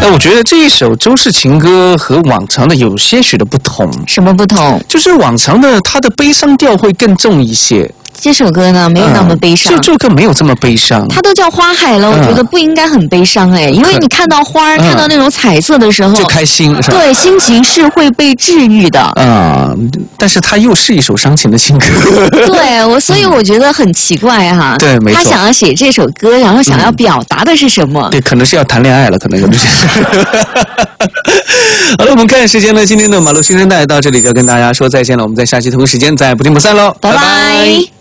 我觉得这一首周氏情歌和往常的有些许的不同。 什么不同？ 就是往常的它的悲伤调会更重一些。 这首歌呢没有那么悲伤， 就更没有这么悲伤。 它都叫花海了，我觉得不应该很悲伤哎，因为你看到花儿，看到那种彩色的时候， 就开心是吧？ 对，心情是会被治愈的。 但是它又是一首伤情的情歌。 对，所以我觉得很奇怪哈。 对，没错。 他想要写这首歌，然后想要表达的是什么？ 对，可能是要谈恋爱了，可能有这些。好了，我们看时间呢，今天的马路新生代到这里就要跟大家说再见了，我们在下期同一时间再不见不散喽， 拜拜。